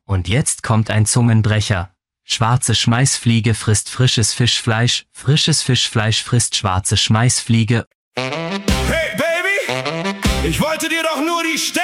Und jetzt kommt ein Zungenbrecher. Schwarze Schmeißfliege frisst frisches Fischfleisch frisst schwarze Schmeißfliege. Hey Baby, ich wollte dir doch nur die